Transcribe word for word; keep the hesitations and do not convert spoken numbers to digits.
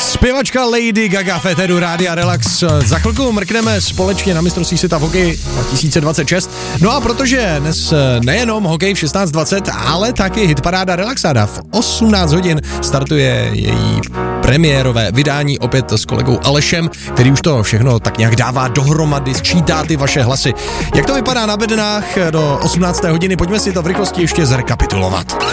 Zpěvačka Lady Gaga v éteru Rádia Relax. Za chvilku mrkneme společně na mistrovství světa v hokeji dva tisíce dvacet šest. No a protože dnes nejenom hokej v šestnáct dvacet, ale taky hitparáda Relaxáda. V osmnáct hodin startuje její premiérové vydání opět s kolegou Alešem, který už to všechno tak nějak dává dohromady, sčítá ty vaše hlasy. Jak to vypadá na bednách do osmnácté hodiny? Pojďme si to v rychlosti ještě zrekapitulovat.